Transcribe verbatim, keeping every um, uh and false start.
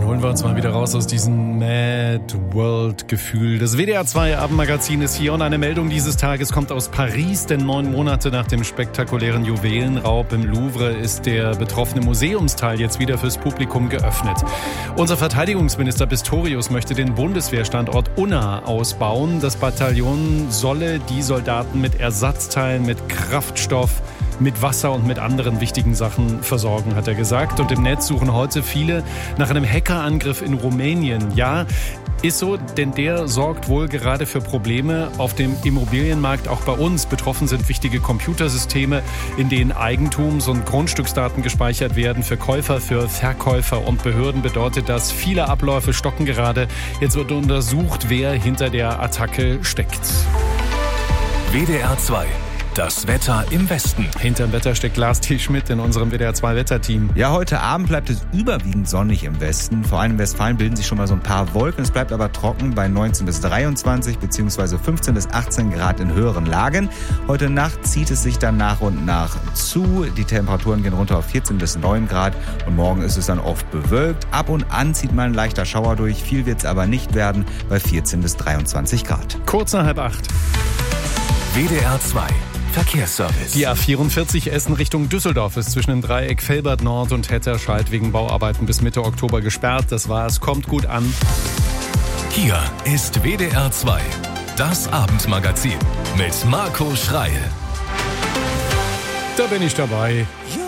Holen wir uns mal wieder raus aus diesem Mad World Gefühl. Das W D R zwei Abendmagazin ist hier und eine Meldung dieses Tages kommt aus Paris, denn neun Monate nach dem spektakulären Juwelenraub im Louvre ist der betroffene Museumsteil jetzt wieder fürs Publikum geöffnet. Unser Verteidigungsminister Pistorius möchte den Bundeswehrstandort Unna ausbauen. Das Bataillon solle die Soldaten mit Ersatzteilen, mit Kraftstoff, mit Wasser und mit anderen wichtigen Sachen versorgen, hat er gesagt. Und im Netz suchen heute viele nach einem Hackerangriff in Rumänien. Ja, ist so, denn der sorgt wohl gerade für Probleme auf dem Immobilienmarkt, auch bei uns. Betroffen sind wichtige Computersysteme, in denen Eigentums- und Grundstücksdaten gespeichert werden. Für Käufer, für Verkäufer und Behörden bedeutet das, viele Abläufe stocken gerade. Jetzt wird untersucht, wer hinter der Attacke steckt. W D R zwei. Das Wetter im Westen. Hinterm Wetter steckt Lars T. Schmidt in unserem W D R zwei Wetterteam. Ja, heute Abend bleibt es überwiegend sonnig im Westen. Vor allem in Westfalen bilden sich schon mal so ein paar Wolken. Es bleibt aber trocken bei neunzehn bis dreiundzwanzig bzw. fünfzehn bis achtzehn Grad in höheren Lagen. Heute Nacht zieht es sich dann nach und nach zu. Die Temperaturen gehen runter auf vierzehn bis neun Grad und morgen ist es dann oft bewölkt. Ab und an zieht mal ein leichter Schauer durch. Viel wird es aber nicht werden bei vierzehn bis dreiundzwanzig Grad. Kurz nach halb acht. W D R zwei. Verkehrsservice. Die A vierundvierzig Essen Richtung Düsseldorf ist zwischen dem Dreieck Velbert Nord und Hetterscheid wegen Bauarbeiten bis Mitte Oktober gesperrt. Das war's. Kommt gut an. Hier ist W D R zwei. Das Abendmagazin mit Marco Schreil. Da bin ich dabei. Ja.